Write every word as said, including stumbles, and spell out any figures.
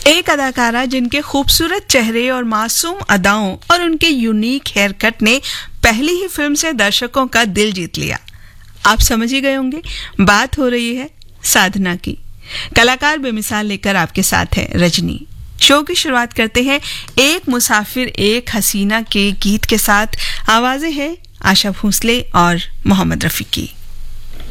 एक अदाकारा जिनके खूबसूरत चेहरे और मासूम अदाओं और उनके यूनिक हेयर कट ने पहली ही फिल्म से दर्शकों का दिल जीत लिया। आप समझ ही गए होंगे, बात हो रही है साधना की। कलाकार बेमिसाल लेकर आपके साथ है रजनी। शो की शुरुआत करते हैं एक मुसाफिर एक हसीना के गीत के साथ। आवाजें हैं आशा भोसले और मोहम्मद रफी की।